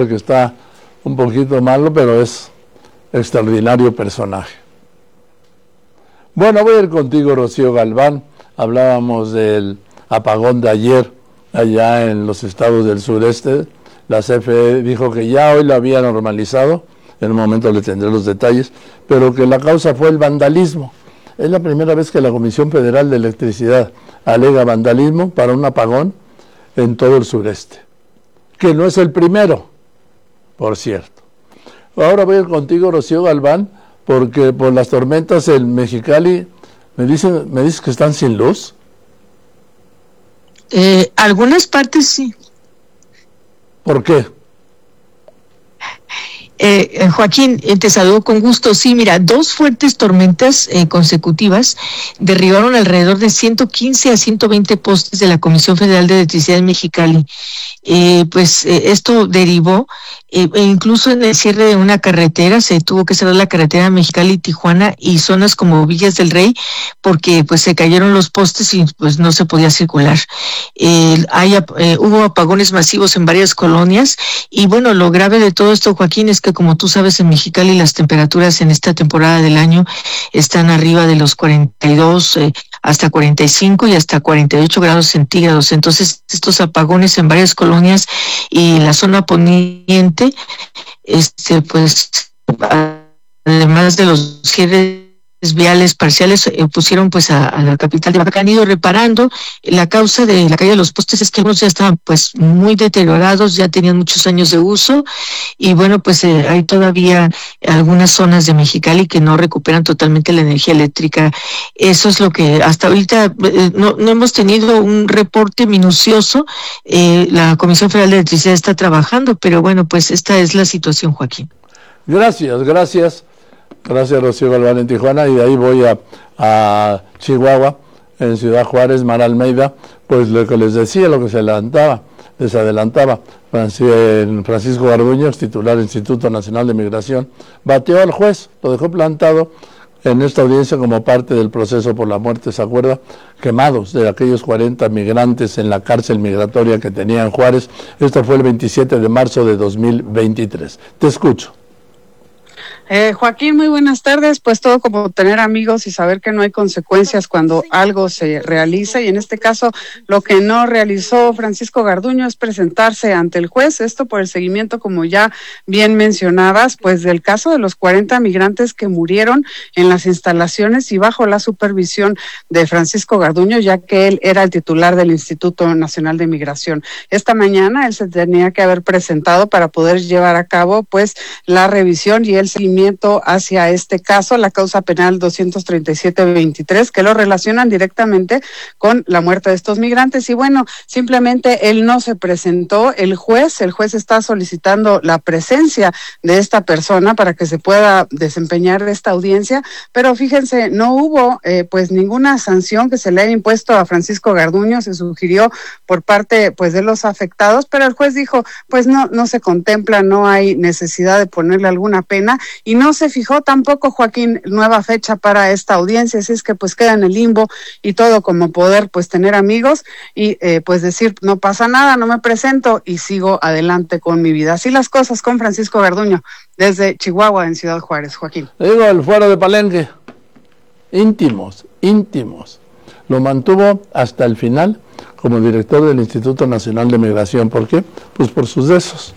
actor que está un poquito malo, pero es extraordinario personaje. Bueno, voy a ir contigo, Rocío Galván. Hablábamos del apagón de ayer allá en los estados del sureste. La CFE dijo que ya hoy lo había normalizado, en un momento le tendré los detalles, pero que la causa fue el vandalismo. Es la primera vez que la Comisión Federal de Electricidad alega vandalismo para un apagón en todo el sureste, que no es el primero, por cierto. Ahora voy a ir contigo, Rocío Galván, porque por las tormentas en Mexicali, me dices que están sin luz. Algunas partes sí. ¿Por qué? Joaquín, te saludo con gusto. Sí, mira, 2 fuertes tormentas consecutivas derribaron alrededor de 115 a 120 postes de la Comisión Federal de Electricidad en Mexicali. Esto derivó, incluso en el cierre de una carretera, se tuvo que cerrar la carretera Mexicali-Tijuana y zonas como Villas del Rey, porque pues se cayeron los postes y pues no se podía circular. Hubo apagones masivos en varias colonias y bueno, lo grave de todo esto, Joaquín, es que como tú sabes, en Mexicali las temperaturas en esta temporada del año están arriba de los 42, hasta 45 y hasta 48 grados centígrados. Entonces, estos apagones en varias colonias y la zona poniente, pues, además de los cierres viales parciales, pusieron pues a la capital de Oaxaca. Han ido reparando. La causa de la caída de los postes es que algunos ya estaban pues muy deteriorados, ya tenían muchos años de uso y bueno, pues hay todavía algunas zonas de Mexicali que no recuperan totalmente la energía eléctrica. Eso es lo que hasta ahorita no hemos tenido un reporte minucioso. La Comisión Federal de Electricidad está trabajando, pero bueno, pues esta es la situación, Joaquín. Gracias, Rocío Galván en Tijuana, y de ahí voy a Chihuahua, en Ciudad Juárez, Mar Almeida, pues lo que les decía, lo que les adelantaba, Francisco Garduño, titular del Instituto Nacional de Migración, bateó al juez, lo dejó plantado en esta audiencia como parte del proceso por la muerte, ¿se acuerda? Quemados de aquellos 40 migrantes en la cárcel migratoria que tenía en Juárez. Esto fue el 27 de marzo de 2023. Te escucho. Joaquín, muy buenas tardes. Pues todo como tener amigos y saber que no hay consecuencias cuando algo se realiza, y en este caso lo que no realizó Francisco Garduño es presentarse ante el juez, esto por el seguimiento, como ya bien mencionabas, pues del caso de los 40 migrantes que murieron en las instalaciones y bajo la supervisión de Francisco Garduño, ya que él era el titular del Instituto Nacional de Migración. Esta mañana él se tenía que haber presentado para poder llevar a cabo pues la revisión y el seguimiento hacia este caso, la causa penal 237-23, que lo relacionan directamente con la muerte de estos migrantes. Y bueno, simplemente él no se presentó. El juez está solicitando la presencia de esta persona para que se pueda desempeñar esta audiencia, pero fíjense, no hubo pues ninguna sanción que se le haya impuesto a Francisco Garduño. Se sugirió por parte pues de los afectados, pero el juez dijo pues no se contempla, no hay necesidad de ponerle alguna pena, y no se fijó tampoco, Joaquín, nueva fecha para esta audiencia, así es que pues queda en el limbo y todo como poder pues tener amigos y pues decir no pasa nada, no me presento y sigo adelante con mi vida. Así las cosas con Francisco Garduño desde Chihuahua en Ciudad Juárez, Joaquín. Digo, el fuero de Palenque, íntimos, lo mantuvo hasta el final como director del Instituto Nacional de Migración. ¿Por qué? Pues por sus besos.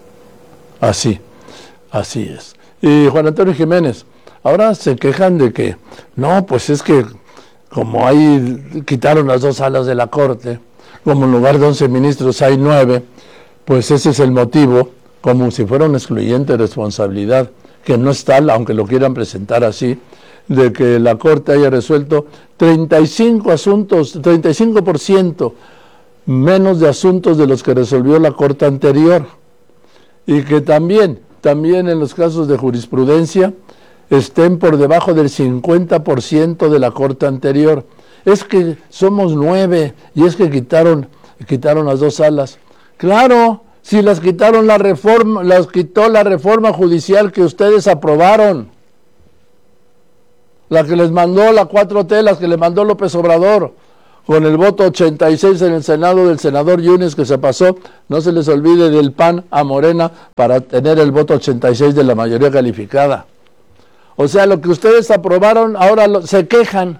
Así es. Y Juan Antonio Jiménez, ahora se quejan de que, no, pues es que como ahí quitaron las 2 salas de la Corte, como en lugar de 11 ministros hay 9, pues ese es el motivo, como si fuera una excluyente responsabilidad, que no es tal, aunque lo quieran presentar así, de que la Corte haya resuelto 35 asuntos, 35% menos de asuntos de los que resolvió la Corte anterior, y que también en los casos de jurisprudencia estén por debajo del 50% de la Corte anterior. Es que somos 9 y es que quitaron las 2 salas. Claro, si las quitaron las quitó la reforma judicial que ustedes aprobaron, la que les mandó la 4T, las que le mandó López Obrador. con el voto 86 en el Senado del senador Yunes que se pasó, no se les olvide, del PAN a Morena para tener el voto 86 de la mayoría calificada. O sea, lo que ustedes aprobaron ahora se quejan.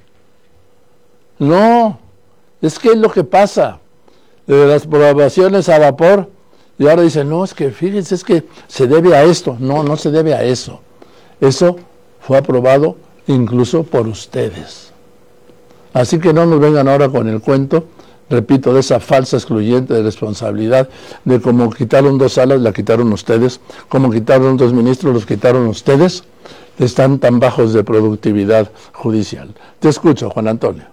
No, es que es lo que pasa de las aprobaciones a vapor, y ahora dicen, no, es que fíjense, es que se debe a esto. No, no se debe a eso. Eso fue aprobado incluso por ustedes. Así que no nos vengan ahora con el cuento, repito, de esa falsa excluyente de responsabilidad, de cómo quitaron 2 salas, la quitaron ustedes, como quitaron 2 ministros, los quitaron ustedes, están tan bajos de productividad judicial. Te escucho, Juan Antonio.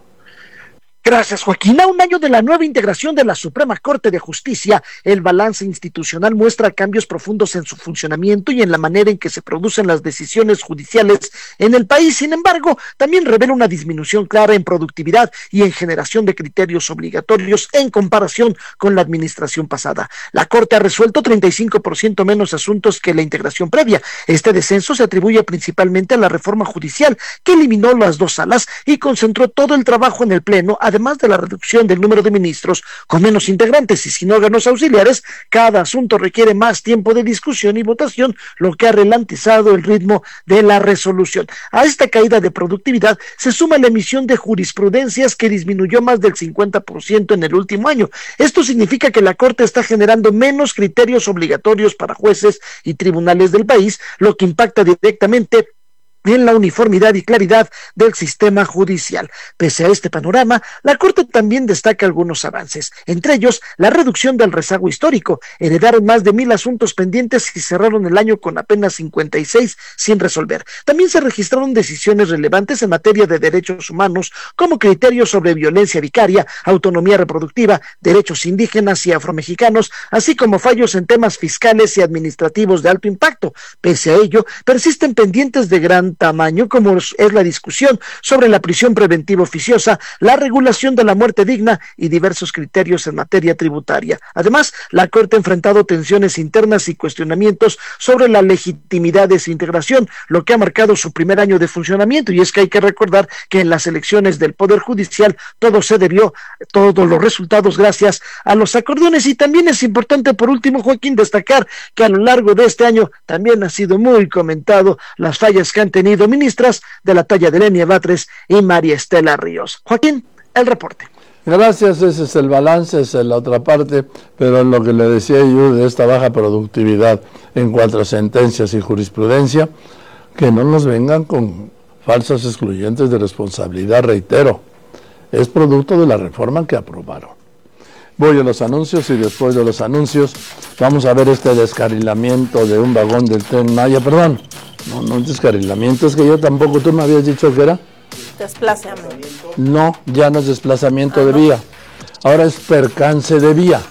Gracias, Joaquín. A un año de la nueva integración de la Suprema Corte de Justicia, el balance institucional muestra cambios profundos en su funcionamiento y en la manera en que se producen las decisiones judiciales en el país. Sin embargo, también revela una disminución clara en productividad y en generación de criterios obligatorios en comparación con la administración pasada. La Corte ha resuelto 35% menos asuntos que la integración previa. Este descenso se atribuye principalmente a la reforma judicial, que eliminó las 2 salas y concentró todo el trabajo en el Pleno, además de la reducción del número de ministros con menos integrantes y sin órganos auxiliares. Cada asunto requiere más tiempo de discusión y votación, lo que ha ralentizado el ritmo de la resolución. A esta caída de productividad se suma la emisión de jurisprudencias, que disminuyó más del 50% en el último año. Esto significa que la Corte está generando menos criterios obligatorios para jueces y tribunales del país, lo que impacta directamente en la uniformidad y claridad del sistema judicial. Pese a este panorama, la Corte también destaca algunos avances, entre ellos la reducción del rezago histórico. Heredaron más de 1,000 asuntos pendientes y cerraron el año con apenas 56 sin resolver. También se registraron decisiones relevantes en materia de derechos humanos, como criterios sobre violencia vicaria, autonomía reproductiva, derechos indígenas y afromexicanos, así como fallos en temas fiscales y administrativos de alto impacto. Pese a ello, persisten pendientes de gran tamaño, como es la discusión sobre la prisión preventiva oficiosa, la regulación de la muerte digna y diversos criterios en materia tributaria. Además, la Corte ha enfrentado tensiones internas y cuestionamientos sobre la legitimidad de su integración, lo que ha marcado su primer año de funcionamiento. Y es que hay que recordar que en las elecciones del Poder Judicial todo se debió, todos los resultados, gracias a los acordeones. Y también es importante, por último, Joaquín, destacar que a lo largo de este año también ha sido muy comentado las fallas que han tenido ministras de la talla de Lenia Batres y María Estela Ríos. Joaquín, el reporte. Gracias, ese es el balance, esa es la otra parte, pero lo que le decía yo de esta baja productividad en cuanto a sentencias y jurisprudencia, que no nos vengan con falsas excluyentes de responsabilidad, reitero, es producto de la reforma que aprobaron. Voy a los anuncios y después de los anuncios vamos a ver este descarrilamiento de un vagón del Tren Maya, perdón. No es descarrilamiento, es que yo tampoco, tú me habías dicho que era desplazamiento. No, ya no es desplazamiento de vía, ahora es percance de vía.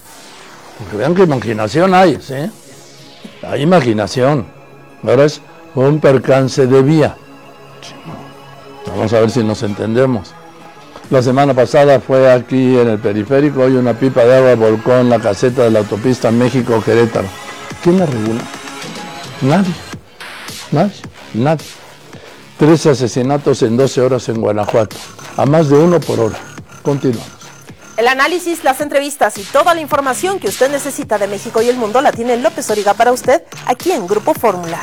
Porque vean que imaginación hay, ¿sí? Hay imaginación. Ahora es un percance de vía. Vamos a ver si nos entendemos. La semana pasada fue aquí en el periférico, hoy una pipa de agua volcó en la caseta de la autopista México-Querétaro. ¿Quién la regula? Nadie. 13 asesinatos en 12 horas en Guanajuato, a más de 1 por hora. Continuamos. El análisis, las entrevistas y toda la información que usted necesita de México y el mundo la tiene López Dóriga para usted aquí en Grupo Fórmula.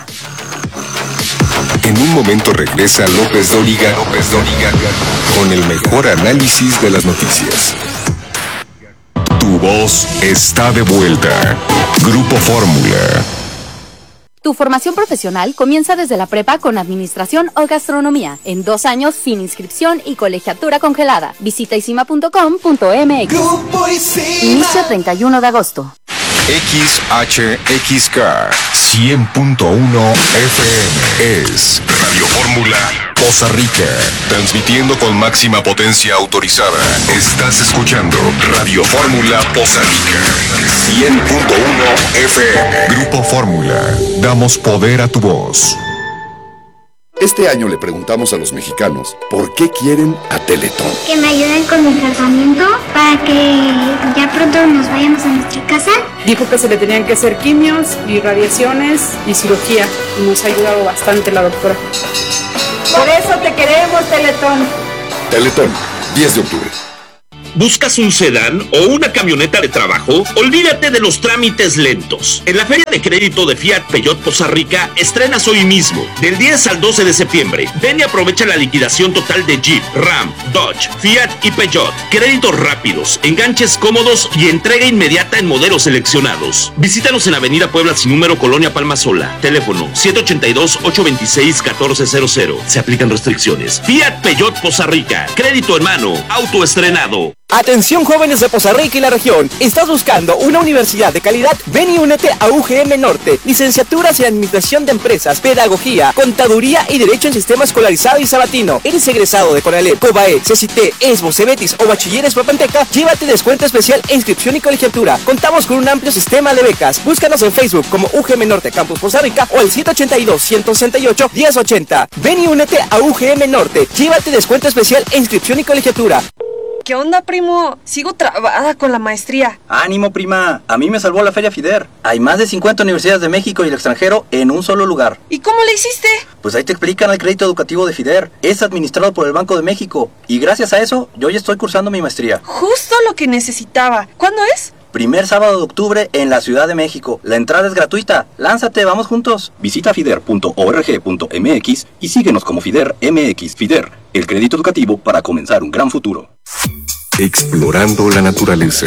En un momento regresa López Dóriga con el mejor análisis de las noticias. Tu voz está de vuelta. Grupo Fórmula. Tu formación profesional comienza desde la prepa con administración o gastronomía, en 2 años sin inscripción y colegiatura congelada. Visita isima.com.mx. Inicio 31 de agosto. XHXK 100.1 FM es Radio Fórmula Poza Rica, transmitiendo con máxima potencia autorizada. Estás escuchando Radio Fórmula Poza Rica 100.1 FM. Grupo Fórmula, damos poder a tu voz. Este año le preguntamos a los mexicanos por qué quieren a Teletón. Que me ayuden con mi tratamiento para que ya pronto nos vayamos a nuestra casa. Dijo que se le tenían que hacer quimios y radiaciones y cirugía y nos ha ayudado bastante la doctora. Por eso te queremos, Teletón. Teletón, 10 de octubre. ¿Buscas un sedán o una camioneta de trabajo? Olvídate de los trámites lentos. En la Feria de Crédito de Fiat Peugeot Poza Rica estrenas hoy mismo, del 10 al 12 de septiembre. Ven y aprovecha la liquidación total de Jeep, Ram, Dodge, Fiat y Peugeot. Créditos rápidos, enganches cómodos y entrega inmediata en modelos seleccionados. Visítanos en Avenida Puebla sin número, Colonia Palma Sola. Teléfono 782-826-1400. Se aplican restricciones. Fiat Peugeot Poza Rica. Crédito en mano. Auto estrenado. Atención jóvenes de Poza Rica y la región. ¿Estás buscando una universidad de calidad? Ven y únete a UGM Norte. Licenciaturas en Administración de Empresas, Pedagogía, Contaduría y Derecho en Sistema Escolarizado y Sabatino. ¿Eres egresado de Conalep, COBAE, CECITE, ESBO, CEBETIS o Bachilleres Papanteca? Llévate descuento especial e inscripción y colegiatura. Contamos con un amplio sistema de becas. Búscanos en Facebook como UGM Norte Campus Poza Rica o al 782-168-1080. Ven y únete a UGM Norte. Llévate descuento especial e inscripción y colegiatura. ¿Qué onda, primo? Sigo trabada con la maestría. ¡Ánimo, prima! A mí me salvó la Feria FIDER. Hay más de 50 universidades de México y el extranjero en un solo lugar. ¿Y cómo le hiciste? Pues ahí te explican el crédito educativo de FIDER. Es administrado por el Banco de México. Y gracias a eso, yo ya estoy cursando mi maestría. Justo lo que necesitaba. ¿Cuándo es? Primer sábado de octubre en la Ciudad de México. La entrada es gratuita. Lánzate, vamos juntos. Visita fider.org.mx y síguenos como FIDER MX. FIDER, el crédito educativo para comenzar un gran futuro. Explorando la naturaleza.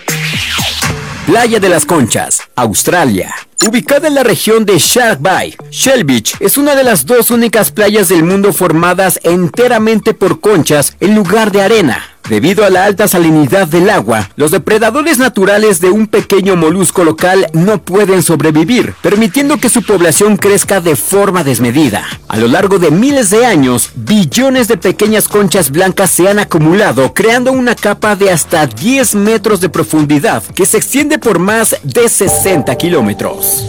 Playa de las Conchas, Australia. Ubicada en la región de Shark Bay, Shell Beach es una de las dos únicas playas del mundo formadas enteramente por conchas en lugar de arena. Debido a la alta salinidad del agua, los depredadores naturales de un pequeño molusco local no pueden sobrevivir, permitiendo que su población crezca de forma desmedida. A lo largo de miles de años, billones de pequeñas conchas blancas se han acumulado, creando una capa de hasta 10 metros de profundidad que se extiende por más de 60 kilómetros.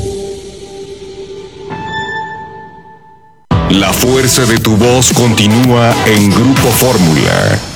La fuerza de tu voz continúa en Grupo Fórmula.